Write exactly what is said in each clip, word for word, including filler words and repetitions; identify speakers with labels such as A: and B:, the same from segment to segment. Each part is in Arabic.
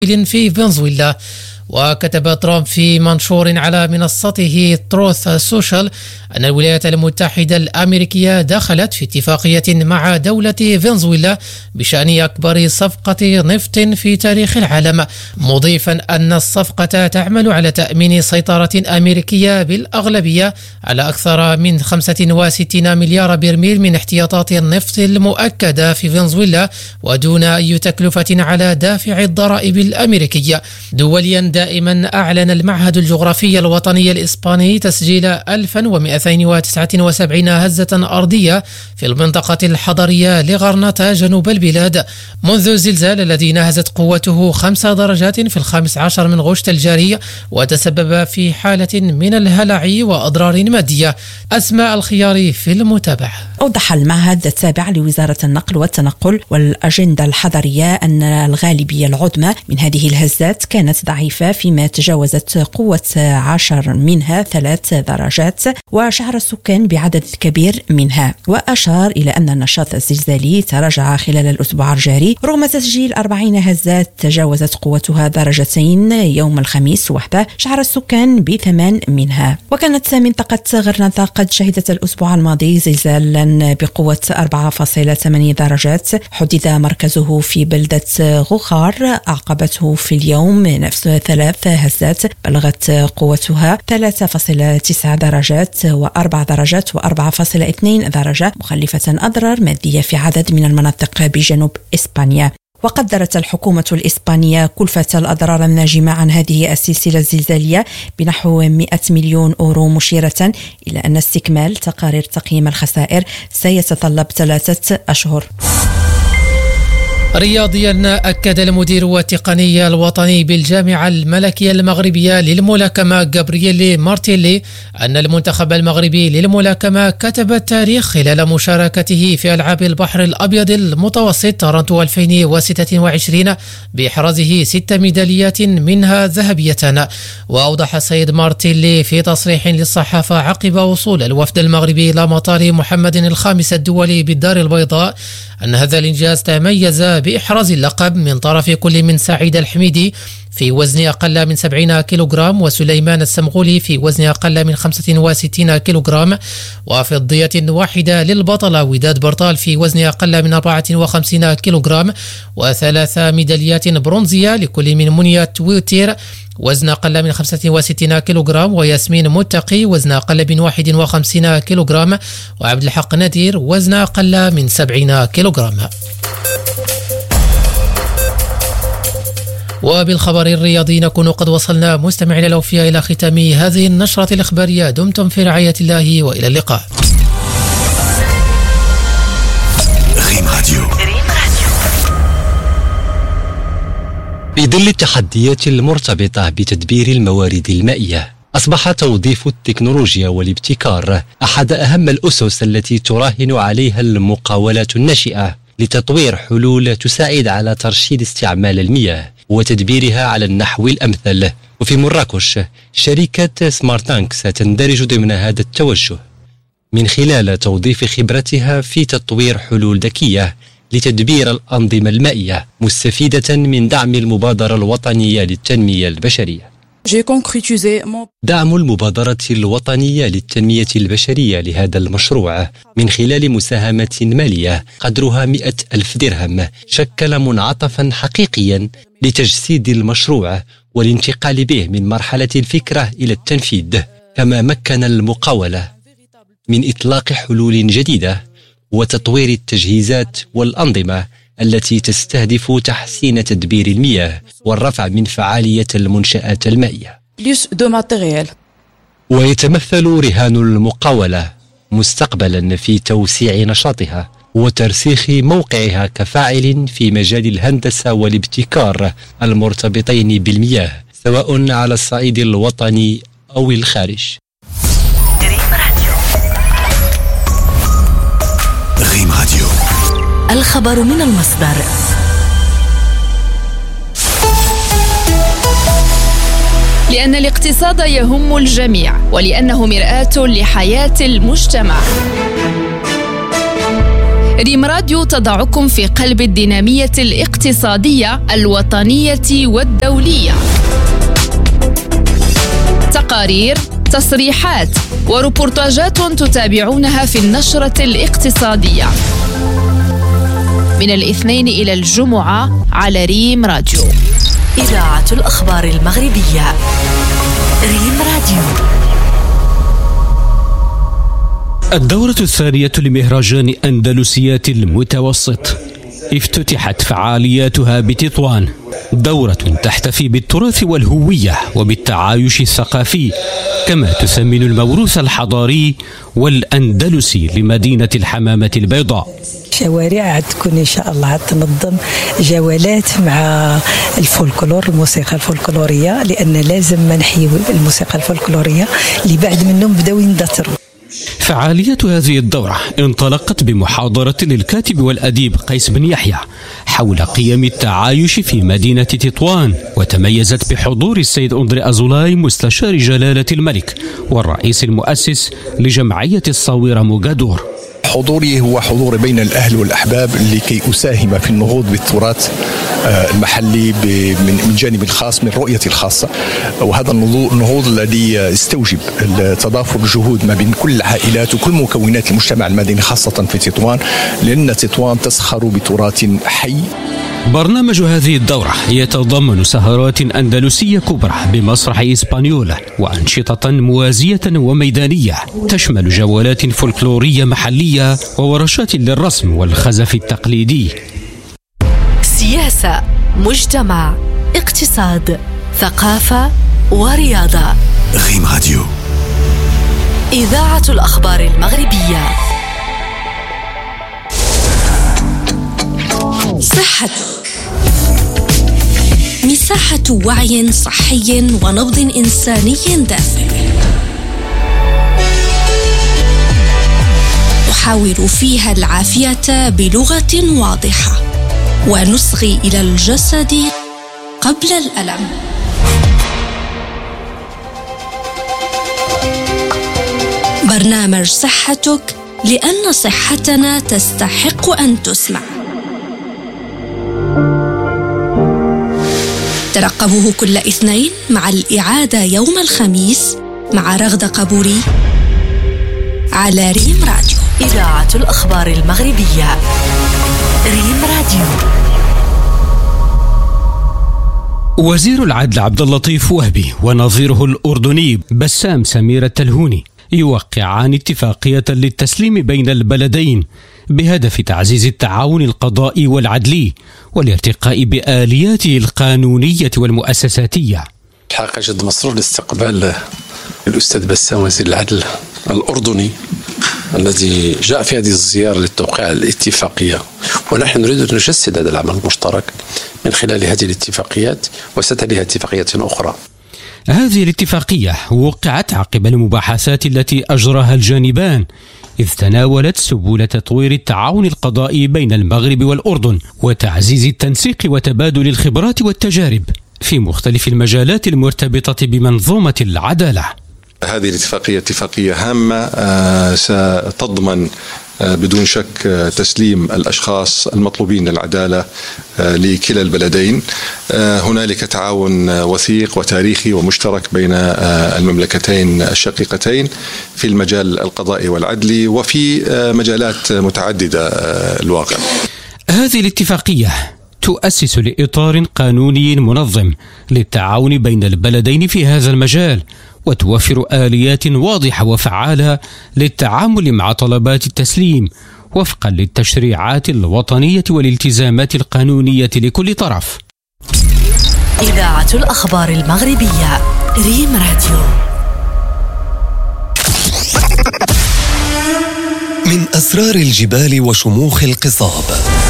A: في فنزويلا. وكتب ترامب في منشور على منصته تروث سوشيال أن الولايات المتحدة الأمريكية دخلت في اتفاقية مع دولة فنزويلا بشأن أكبر صفقة نفط في تاريخ العالم، مضيفا أن الصفقة تعمل على تأمين سيطرة أمريكية بالأغلبية على أكثر من خمسة وستين مليار برميل من احتياطات النفط المؤكدة في فنزويلا ودون أي تكلفة على دافع الضرائب الأمريكية. دوليا دائما أعلن المعهد الجغرافي الوطني الإسباني تسجيل ألف ومئتين وتسعة وسبعين هزة أرضية في المنطقة الحضرية لغرناطة جنوب البلاد منذ الزلزال الذي نهزت قوته خمس درجات في الخامس عشر من غشت الجاري وتسبب في حالة من الهلع وأضرار مادية. أسماء الخياري في المتابعة.
B: أوضح المعهد التابع لوزارة النقل والتنقل والأجندة الحضرية أن الغالبية العظمى من هذه الهزات كانت ضعيفة، فيما تجاوزت قوة عشر منها ثلاث درجات وشعر السكان بعدد كبير منها. وأشار إلى أن النشاط الزلزالي تراجع خلال الأسبوع الجاري رغم تسجيل أربعين هزات تجاوزت قوتها درجتين يوم الخميس وحده، شعر السكان بثمان منها. وكانت منطقة غرناطة قد شهدت الأسبوع الماضي زلزالا بقوة أربعة فاصلة ثمانية درجات حدد مركزه في بلدة غوخار، أعقبته في اليوم نفس ثلاث هزات بلغت قوتها ثلاثة فاصلة تسعة درجات وأربع درجات وأربعة فاصلة اثنين درجة، مخلفة أضرار مادية في عدد من المناطق بجنوب إسبانيا. وقدرت الحكومة الإسبانية كلفة الأضرار الناجمة عن هذه السلسلة الزلزالية بنحو مئة مليون أورو، مشيرة إلى أن استكمال تقارير تقييم الخسائر سيتطلب ثلاثة أشهر.
A: رياضيا، أكد المدير التقني الوطني بالجامعة الملكية المغربية للملاكمة جابرييل مارتيلي أن المنتخب المغربي للملاكمة كتب التاريخ خلال مشاركته في ألعاب البحر الأبيض المتوسط تورنتو ألفين وستة وعشرين بإحرازه ست ميداليات منها ذهبية. وأوضح السيد مارتيلي في تصريح للصحافة عقب وصول الوفد المغربي إلى مطار محمد الخامس الدولي بالدار البيضاء أن هذا الإنجاز تميز بإحراز اللقب من طرف كل من سعيد الحميدي في وزن أقل من سبعين كيلوغرام وسليمان السمغولي في وزن أقل من خمسة وستين كيلوغرام، وفضية واحدة للبطلة وداد برطال في وزن أقل من أربعة وخمسين كيلوغرام، وثلاث ميداليات برونزية لكل من منيا تويتير وزن أقل من خمسة وستين كيلوغرام، وياسمين متقي وزن أقل من واحد وخمسين كيلوغرام، وعبد الحق نادير وزن أقل من سبعين كيلوغرام. وبالخبر الرياضي نكون قد وصلنا مستمعين الأوفياء إلى ختام هذه النشرة الإخبارية. دمتم في رعاية الله وإلى اللقاء.
C: ريم راديو.
D: في ظل التحديات المرتبطة بتدبير الموارد المائية، أصبح توظيف التكنولوجيا والابتكار أحد أهم الأسس التي تراهن عليها المقاولات الناشئة لتطوير حلول تساعد على ترشيد استعمال المياه وتدبيرها على النحو الأمثل. وفي مراكش شركة سمارتانك ستندرج ضمن هذا التوجه من خلال توظيف خبرتها في تطوير حلول ذكية لتدبير الأنظمة المائية مستفيدة من دعم المبادرة الوطنية للتنمية البشرية. دعم المبادرة الوطنية للتنمية البشرية لهذا المشروع من خلال مساهمة مالية قدرها مئة ألف درهم شكل منعطفا حقيقيا لتجسيد المشروع والانتقال به من مرحلة الفكرة إلى التنفيذ، كما مكن المقاولة من إطلاق حلول جديدة وتطوير التجهيزات والأنظمة التي تستهدف تحسين تدبير المياه والرفع من فعالية المنشآت المائية. ويتمثل رهان المقاولة مستقبلا في توسيع نشاطها وترسيخ موقعها كفاعل في مجال الهندسة والابتكار المرتبطين بالمياه سواء على الصعيد الوطني أو الخارج.
C: ريم راديو.
E: الخبر من المصدر. لأن الاقتصاد يهم الجميع ولأنه مرآة لحياة المجتمع. ريم راديو تضعكم في قلب الدينامية الاقتصادية الوطنية والدولية. تقارير، تصريحات وروبورتاجات تتابعونها في النشرة الاقتصادية من الاثنين إلى الجمعة على ريم راديو.
F: إذاعة الأخبار المغربية. ريم راديو.
G: الدورة الثانية لمهرجان أندلسيات المتوسط افتتحت فعالياتها بتطوان، دورة تحتفي بالتراث والهوية وبالتعايش الثقافي، كما تثمن الموروث الحضاري والأندلسي لمدينة الحمامة البيضاء.
H: شوارع تكون إن شاء الله تنظم جولات مع الفولكلور، الموسيقى الفولكلورية، لأن لازم ما نحيي الموسيقى الفولكلورية اللي بعد منهم بدأوا يندثروا.
G: فعالية هذه الدورة انطلقت بمحاضرة للكاتب والأديب قيس بن يحيى حول قيم التعايش في مدينة تطوان، وتميزت بحضور السيد أندري أزولاي مستشار جلالة الملك والرئيس المؤسس لجمعية الصويرة موغادور.
I: حضوري هو حضور بين الأهل والأحباب لكي أساهم في النهوض بالتراث المحلي من جانب الخاص، من رؤيتي الخاصة، وهذا النهوض الذي يستوجب تضافر الجهود ما بين كل العائلات وكل مكونات المجتمع المدني خاصة في تطوان، لأن تطوان تسخر بتراث حي.
G: برنامج هذه الدورة يتضمن سهرات أندلسية كبرى بمسرح إسبانيولا وأنشطة موازية وميدانية تشمل جولات فولكلورية محلية وورشات للرسم والخزف التقليدي.
F: سياسة، مجتمع، اقتصاد، ثقافة ورياضة.
C: ريم راديو.
F: إذاعة الأخبار المغربية.
J: صحتك، مساحة وعي صحي ونبض إنساني دافئ. نحاور فيها العافية بلغة واضحة ونصغي إلى الجسد قبل الألم. برنامج صحتك، لأن صحتنا تستحق أن تسمع. ترقبوه كل اثنين مع الإعادة يوم الخميس مع رغدة قبوري على ريم راديو.
F: إذاعة الأخبار المغربية. ريم راديو.
G: وزير العدل عبد اللطيف وهبي ونظيره الأردني بسام سمير التلهوني يوقعان اتفاقية للتسليم بين البلدين بهدف تعزيز التعاون القضائي والعدلي والارتقاء بآلياته القانونية والمؤسساتية.
K: الحقيقة جد مسرور لاستقبال الأستاذ بسام وزير العدل الأردني الذي جاء في هذه الزيارة للتوقيع الاتفاقية، ونحن نريد أن نجسد هذا العمل المشترك من خلال هذه الاتفاقيات وستليها اتفاقيات أخرى.
G: هذه الاتفاقية وقعت عقب المباحثات التي أجراها الجانبان، إذ تناولت سبل تطوير التعاون القضائي بين المغرب والأردن وتعزيز التنسيق وتبادل الخبرات والتجارب في مختلف المجالات المرتبطة بمنظومة العدالة.
L: هذه الاتفاقية اتفاقية هامة ستضمن بدون شك تسليم الأشخاص المطلوبين للعدالة لكلا البلدين. هنالك تعاون وثيق وتاريخي ومشترك بين المملكتين الشقيقتين في المجال القضائي والعدلي وفي مجالات متعددة الواقع.
G: هذه الاتفاقية تؤسس لإطار قانوني منظم للتعاون بين البلدين في هذا المجال، وتوفر آليات واضحة وفعالة للتعامل مع طلبات التسليم وفقا للتشريعات الوطنية والالتزامات القانونية لكل طرف.
F: إذاعة الأخبار المغربية. ريم راديو.
C: من أسرار الجبال وشموخ القصاب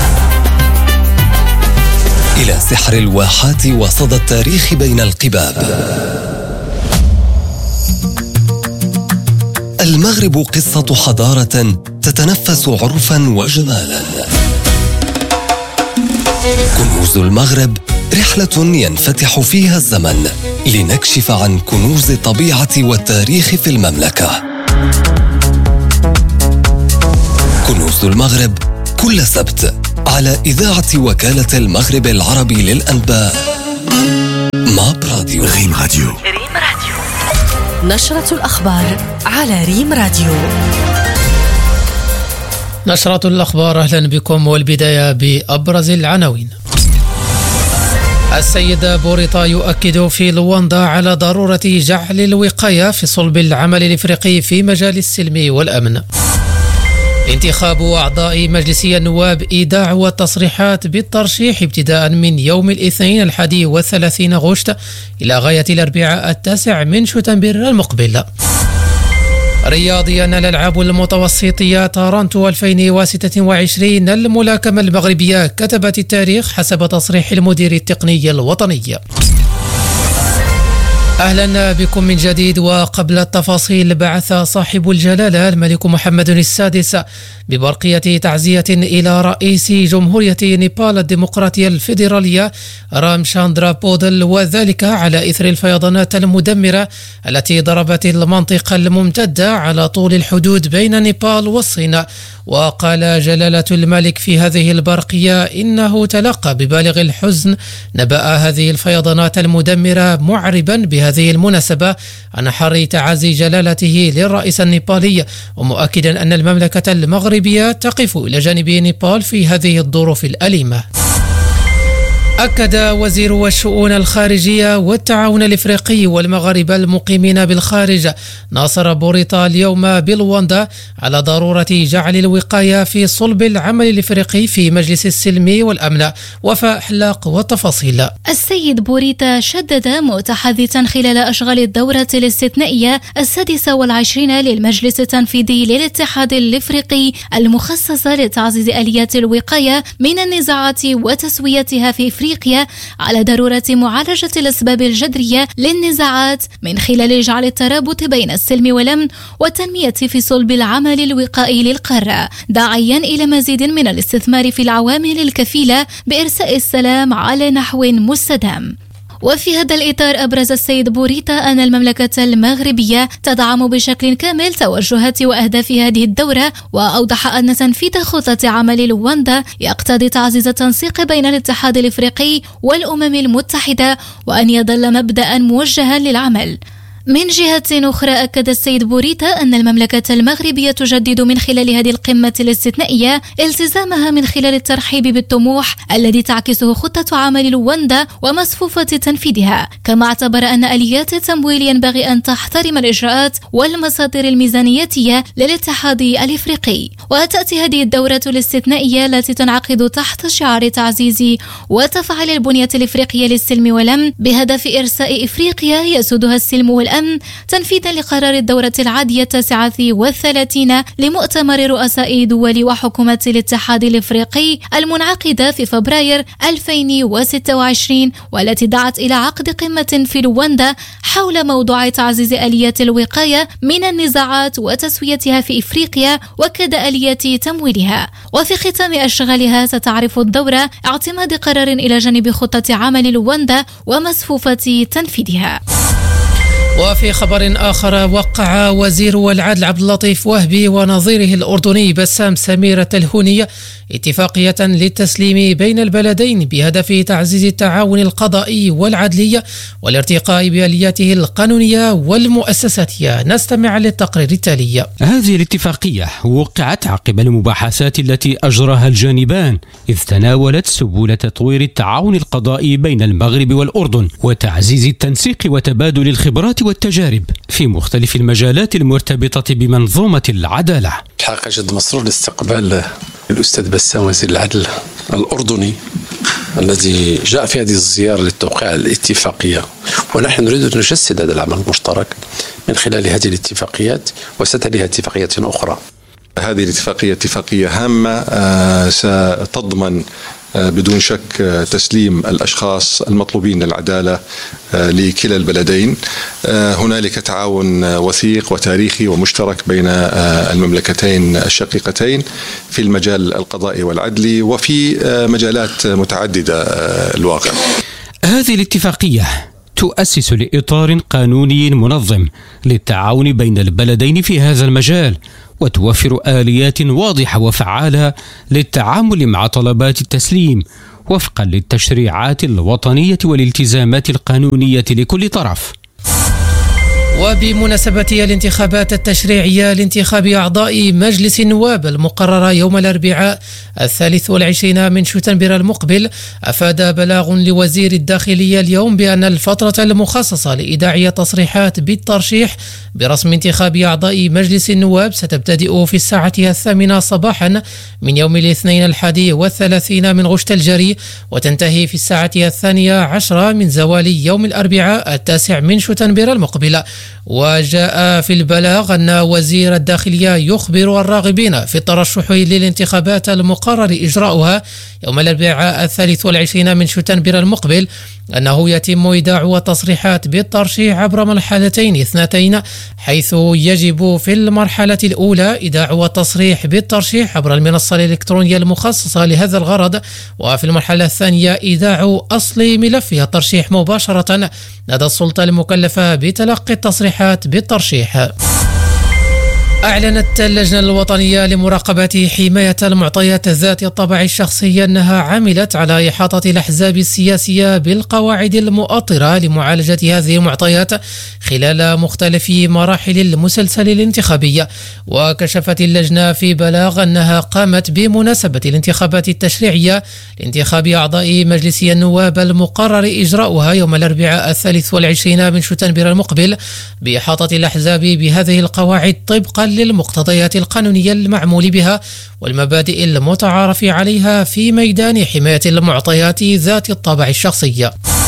C: إلى سحر الواحات وصدى التاريخ بين القباب، المغرب قصة حضارة تتنفس عرفا وجمالا. كنوز المغرب، رحلة ينفتح فيها الزمن لنكشف عن كنوز الطبيعة والتاريخ في المملكة. كنوز المغرب، كل سبت على إذاعة وكالة المغرب العربي للأنباء ماب راديو.
F: ريم راديو. ريم راديو. نشرة الأخبار على ريم راديو.
A: نشرة الأخبار، أهلا بكم، والبداية بأبرز العناوين. السيد بوريطا يؤكد في لواندا على ضرورة جعل الوقاية في صلب العمل الإفريقي في مجال السلم والأمن. انتخاب أعضاء مجلس النواب، إيداع والتصريحات بالترشيح ابتداء من يوم الاثنين الحادي والثلاثين أغسطس إلى غاية الأربعاء التاسع من شتنبر المقبل. رياضيا، الألعاب المتوسطية تورنتو ألفين وستة وعشرين، الملاكمة المغربية كتبت التاريخ حسب تصريح المدير التقني الوطني. أهلا بكم من جديد. وقبل التفاصيل، بعث صاحب الجلالة الملك محمد السادس ببرقية تعزية إلى رئيس جمهورية نيبال الديمقراطية الفيدرالية رامشاندرا بودل، وذلك على إثر الفيضانات المدمرة التي ضربت المنطقة الممتدة على طول الحدود بين نيبال والصين. وقال جلالة الملك في هذه البرقية إنه تلقى ببالغ الحزن نبأ هذه الفيضانات المدمرة، معربا بهذه المناسبة عن حر تعازي جلالته للرئيس النيبالي، ومؤكدا أن المملكة المغربية تقف إلى جانب نيبال في هذه الظروف الأليمة. أكد وزير الشؤون الخارجية والتعاون الإفريقي والمغاربة المقيمين بالخارج ناصر بوريطا اليوم بلواندا على ضرورة جعل الوقاية في صلب العمل الإفريقي في مجلس السلم والأمن. وفاء حلاق والتفاصيل.
M: السيد بوريطا شدد متحدثا خلال أشغال الدورة الاستثنائية السادسة والعشرين للمجلس التنفيذي للاتحاد الإفريقي المخصصة لتعزيز آليات الوقاية من النزاعات وتسويتها في إفريقيا على ضرورة معالجة الأسباب الجذرية للنزاعات من خلال جعل الترابط بين السلم والأمن والتنمية في صلب العمل الوقائي للقارة، داعيا إلى مزيد من الاستثمار في العوامل الكفيلة بإرساء السلام على نحو مستدام. وفي هذا الإطار أبرز السيد بوريطا أن المملكة المغربية تدعم بشكل كامل توجهات وأهداف هذه الدورة، وأوضح أن تنفيذ خطة عمل لواندا يقتضي تعزيز التنسيق بين الاتحاد الإفريقي والأمم المتحدة، وأن يظل مبدأ موجها للعمل. من جهة أخرى، أكد السيد بوريطا أن المملكة المغربية تجدد من خلال هذه القمة الاستثنائية التزامها من خلال الترحيب بالطموح الذي تعكسه خطة عمل لواندا ومصفوفة تنفيذها، كما اعتبر أن آليات التمويل ينبغي أن تحترم الإجراءات والمصادر الميزانيتية للاتحاد الإفريقي. وتأتي هذه الدورة الاستثنائية التي تنعقد تحت شعار تعزيز وتفعيل البنية الإفريقية للسلم والأمن بهدف إرساء إفريقيا يسودها السلم والأمن الأمن تنفيذا لقرار الدورة العادية التاسعة والثلاثين لمؤتمر رؤساء دول وحكومات الاتحاد الإفريقي المنعقدة في فبراير ألفين وستة وعشرين، والتي دعت إلى عقد قمة في لواندا حول موضوع تعزيز آليات الوقاية من النزاعات وتسويتها في إفريقيا وكذا آليات تمويلها. وفي ختام أشغالها ستعرف الدورة اعتماد قرار إلى جانب خطة عمل لواندا ومصفوفة تنفيذها.
A: وفي خبر آخر، وقع وزير العدل عبد اللطيف وهبي ونظيره الأردني بسام سميرة الهوني اتفاقية للتسليم بين البلدين بهدف تعزيز التعاون القضائي والعدلي والارتقاء بآلياته القانونية والمؤسساتية. نستمع للتقرير التالي.
G: هذه الاتفاقية وقعت عقب المباحثات التي أجراها الجانبان، إذ تناولت سبل تطوير التعاون القضائي بين المغرب والأردن وتعزيز التنسيق وتبادل الخبرات والتجارب في مختلف المجالات المرتبطة بمنظومة العدالة.
K: الحقيقة جد مسرور لاستقبال الأستاذ بسام وزير العدل الأردني الذي جاء في هذه الزيارة للتوقيع الاتفاقية، ونحن نريد أن نجسد هذا العمل المشترك من خلال هذه الاتفاقيات وستليها اتفاقيات أخرى.
L: هذه الاتفاقية اتفاقية هامة ستضمن بدون شك تسليم الأشخاص المطلوبين للعدالة لكلا البلدين. هنالك تعاون وثيق وتاريخي ومشترك بين المملكتين الشقيقتين في المجال القضائي والعدلي وفي مجالات متعددة الواقع.
G: هذه الاتفاقية تؤسس لإطار قانوني منظم للتعاون بين البلدين في هذا المجال، وتوفر آليات واضحة وفعالة للتعامل مع طلبات التسليم وفقا للتشريعات الوطنية والالتزامات القانونية لكل طرف.
A: وبمناسبة الانتخابات التشريعية لانتخاب أعضاء مجلس النواب المقررة يوم الأربعاء الثالث والعشرين من شتنبر المقبل، أفاد بلاغ لوزير الداخلية اليوم بأن الفترة المخصصة لإيداع تصريحات بالترشيح برسم انتخاب أعضاء مجلس النواب ستبتدئ في الساعة الثامنة صباحا من يوم الاثنين الحادي والثلاثين من غشت الجري، وتنتهي في الساعة الثانية عشرة من زوال يوم الأربعاء التاسع من شتنبر المقبل. وجاء في البلاغ أن وزير الداخلية يخبر الراغبين في الترشح للانتخابات المقرر إجراؤها يوم الأربعاء الثالث والعشرين من شتنبر المقبل أنه يتم إيداع التصريحات بالترشيح عبر مرحلتين اثنتين، حيث يجب في المرحلة الأولى إيداع التصريح بالترشيح عبر المنصة الإلكترونية المخصصة لهذا الغرض، وفي المرحلة الثانية إيداع أصل ملف الترشيح مباشرة لدى السلطة المكلفة بتلقي التصريحات بالترشيح. أعلنت اللجنة الوطنية لمراقبة حماية المعطيات ذات الطابع الشخصي أنها عملت على إحاطة الأحزاب السياسية بالقواعد المؤطرة لمعالجة هذه المعطيات خلال مختلف مراحل المسلسل الانتخابي. وكشفت اللجنة في بلاغ أنها قامت بمناسبة الانتخابات التشريعية لانتخاب أعضاء مجلس النواب المقرر إجراؤها يوم الأربعاء الثالث والعشرين من شتنبر المقبل بإحاطة الأحزاب بهذه القواعد طبقا للمقتضيات القانونية المعمول بها والمبادئ المتعارف عليها في ميدان حماية المعطيات ذات الطابع الشخصي.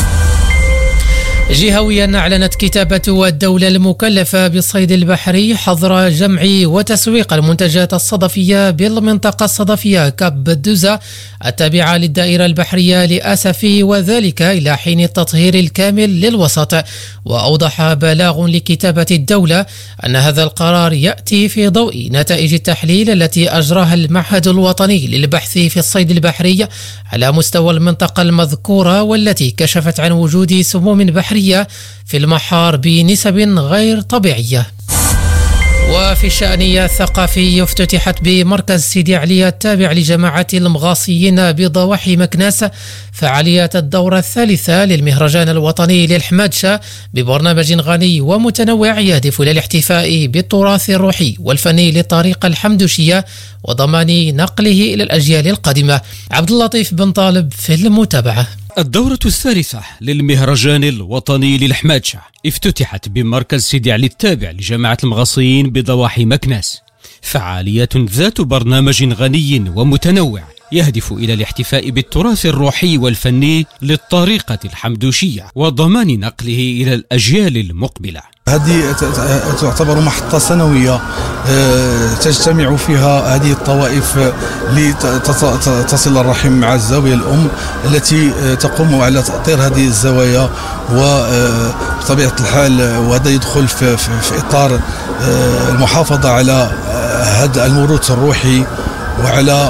A: جهويا أعلنت كتابة الدولة المكلفة بالصيد البحري حظر جمع وتسويق المنتجات الصدفية بالمنطقة الصدفية كاب دوزا التابعة للدائرة البحرية لأسفي، وذلك إلى حين التطهير الكامل للوسط. وأوضح بلاغ لكتابة الدولة أن هذا القرار يأتي في ضوء نتائج التحليل التي أجراها المعهد الوطني للبحث في الصيد البحري على مستوى المنطقة المذكورة، والتي كشفت عن وجود سموم بحرية في المحار بنسب غير طبيعية. وفي الشأن الثقافي افتتحت بمركز سيدي علي التابع لجماعة المغاصيين بضواحي مكناس فعاليات الدورة الثالثة للمهرجان الوطني للحمادشة ببرنامج غني ومتنوع يهدف إلى الاحتفاء بالتراث الروحي والفني للطريقة الحمدوشية وضمان نقله إلى الأجيال القادمة. عبد اللطيف بن طالب في المتابعة.
G: الدورة الثالثة للمهرجان الوطني للحمادشة افتتحت بمركز سيدي علي التابع لجماعة المغاصيين بضواحي مكناس، فعاليات ذات برنامج غني ومتنوع يهدف إلى الاحتفاء بالتراث الروحي والفني للطريقة الحمدوشية وضمان نقله إلى الأجيال المقبلة.
N: هذه تعتبر محطة سنوية تجتمع فيها هذه الطوائف لتصل الرحم مع الزاوية الأم التي تقوم على تأطير هذه الزوايا، وبطبيعة الحال وهذا يدخل في, في إطار المحافظة على هذا الموروث الروحي وعلى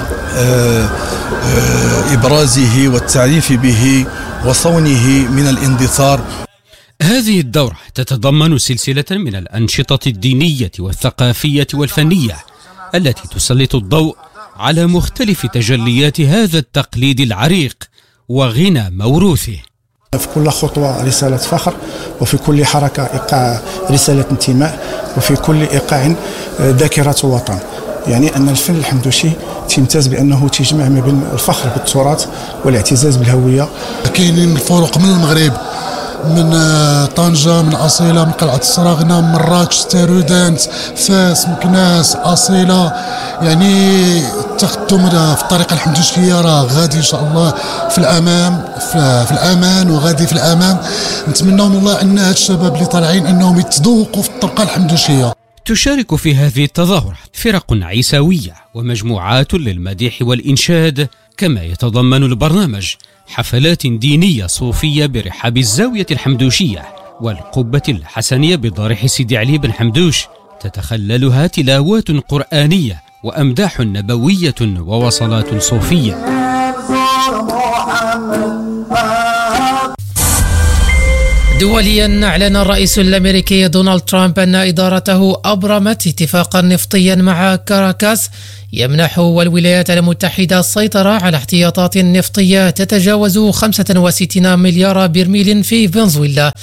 N: إبرازه والتعريف به وصونه من الاندثار.
G: هذه الدورة تتضمن سلسلة من الأنشطة الدينية والثقافية والفنية التي تسلط الضوء على مختلف تجليات هذا التقليد العريق وغنى موروثه.
O: في كل خطوة رسالة فخر، وفي كل حركة إيقاع رسالة انتماء، وفي كل إيقاع ذاكرة وطن. يعني أن الفن الحمدوشي تمتاز بأنه تجمع ما بين الفخر بالتراث والاعتزاز بالهوية.
P: كاينين الفروق من المغرب، من طنجة، من أصيلة، من قلعة السراغنة، من مراكش، ستارودانت، فاس، مكناس، أصيلة. يعني التقدم في الطريقة الحمدوشية راه غادي إن شاء الله في الأمام، في, في الأمان وغادي في الأمان. نتمنى من الله أن هاد الشباب اللي طالعين أنهم يتذوقوا في الطريقة الحمدوشية.
G: تشارك في هذه التظاهرة فرق عيساوية ومجموعات للمديح والإنشاد، كما يتضمن البرنامج حفلات دينية صوفية برحاب الزاوية الحمدوشية والقبة الحسنية بضريح سيدي علي بن حمدوش، تتخللها تلاوات قرآنية وأمداح نبوية ووصلات صوفية.
A: دوليا، أعلن الرئيس الأمريكي دونالد ترامب أن إدارته أبرمت اتفاقا نفطيا مع كاراكاس يمنح الولايات المتحدة السيطرة على احتياطات نفطية تتجاوز خمسة وستين مليار برميل في فنزويلا.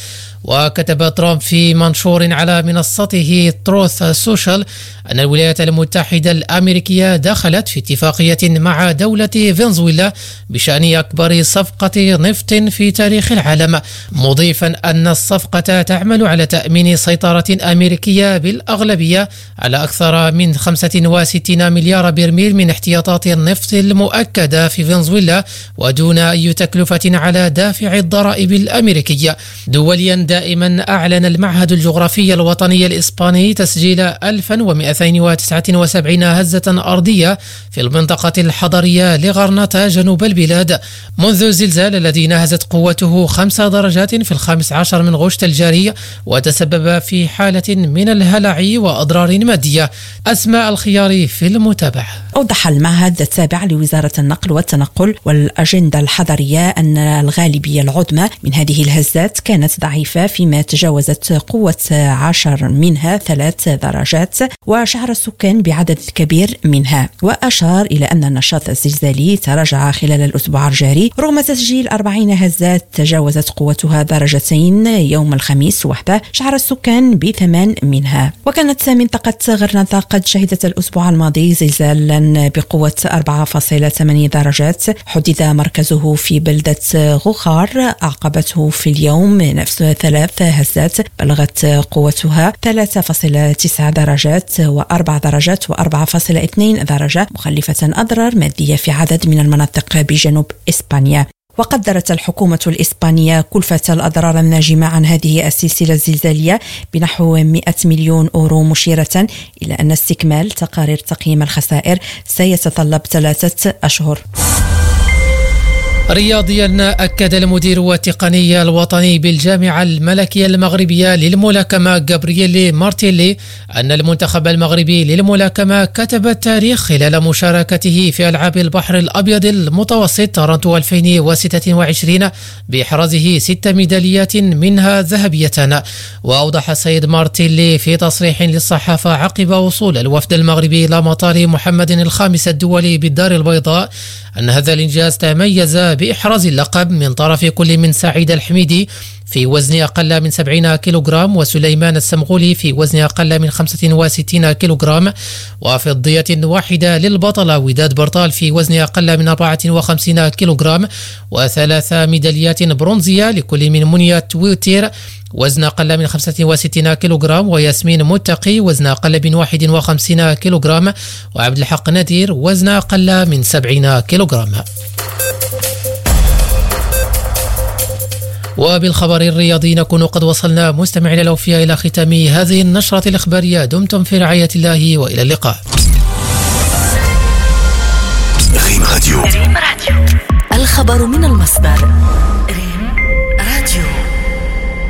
A: وكتب ترامب في منشور على منصته تروث سوشيال أن الولايات المتحدة الأمريكية دخلت في اتفاقية مع دولة فنزويلا بشأن أكبر صفقة نفط في تاريخ العالم، مضيفا أن الصفقة تعمل على تأمين سيطرة أمريكية بالأغلبية على أكثر من خمسة وستين مليار برميل من احتياطات النفط المؤكدة في فنزويلا ودون أي تكلفة على دافع الضرائب الأمريكية. دوليا، دائما أعلن المعهد الجغرافي الوطني الإسباني تسجيل ألف ومئتين وتسعة وسبعين هزة أرضية في المنطقة الحضرية لغرناطة جنوب البلاد منذ الزلزال الذي نهزت قوته خمس درجات في الخامس عشر من غشت الجاري وتسبب في حالة من الهلع وأضرار مادية. أسماء الخيار في المتابعة.
B: أوضح المعهد التابع لوزارة النقل والتنقل والأجندة الحضرية أن الغالبية العظمى من هذه الهزات كانت ضعيفة، فيما تجاوزت قوة عشر منها ثلاث درجات، وشعر السكان بعدد كبير منها. وأشار إلى أن النشاط الزلزالي تراجع خلال الأسبوع الجاري رغم تسجيل أربعين هزات تجاوزت قوتها درجتين يوم الخميس وحده، شعر السكان بثمان منها. وكانت منطقة غرناطة قد شهدت الأسبوع الماضي زلزالا بقوة أربعة فاصلة ثمانية درجات حدد مركزه في بلدة غوخار، أعقبته في اليوم نفس ثلاث هزات بلغت قوتها ثلاثة فاصلة تسعة درجات وأربع درجات وأربعة فاصلة اثنين درجة، مخلفة أضرار مادية في عدد من المناطق بجنوب إسبانيا. وقدرت الحكومة الإسبانية كلفة الأضرار الناجمة عن هذه السلسلة الزلزالية بنحو مئة مليون أورو، مشيرة إلى أن استكمال تقارير تقييم الخسائر سيتطلب ثلاثة أشهر.
A: رياضيا، أكد المدير التقني الوطني بالجامعة الملكية المغربية للملاكمة غابرييل مارتيلي أن المنتخب المغربي للملاكمة كتب التاريخ خلال مشاركته في ألعاب البحر الأبيض المتوسط تورنتو ألفين وستة وعشرين بإحرازه ست ميداليات منها ذهبية. وأوضح السيد مارتيلي في تصريح للصحافة عقب وصول الوفد المغربي إلى مطار محمد الخامس الدولي بالدار البيضاء أن هذا الإنجاز تميز بإحراز اللقب من طرف كل من سعيد الحميدي في وزن أقل من سبعين كيلوغرام وسليمان السمغولي في وزن أقل من خمسة وستين كيلوغرام، وفضية واحدة للبطلة وداد برطال في وزن أقل من أربعة وخمسين كيلوغرام، وثلاث ميداليات برونزية لكل من منيا تويتير وزن أقل من خمسة وستين كيلوغرام، وياسمين متقي وزن أقل من واحد وخمسين كيلوغرام، وعبد الحق نادير وزن أقل من سبعين كيلوغرام. وبالخبر الرياضي نكون قد وصلنا مستمعينا الأوفياء إلى ختام هذه النشرة الإخبارية. دمتم في رعاية الله وإلى اللقاء.
F: ريم راديو، الخبر من المصدر.